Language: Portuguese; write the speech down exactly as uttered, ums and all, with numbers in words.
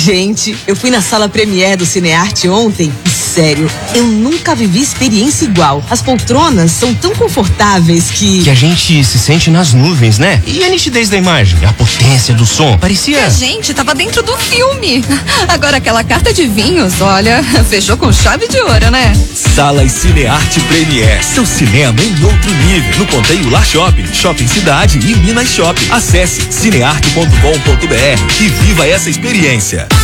Gente, eu fui na sala Premiere do Cinearte ontem e, sério, eu nunca vivi experiência igual. As poltronas são tão confortáveis que... Que a gente se sente nas nuvens, né? E a nitidez da imagem, a potência do som, parecia... Que a gente tava dentro do filme. Agora aquela carta de vinhos, olha, fechou com chave de ouro, né? Salas Cinearte Premiere, seu cinema em outro nível. No Ponteio Lar Shopping, Shopping Cidade e Minas Shopping. Acesse cinearte ponto com ponto br e viva essa experiência.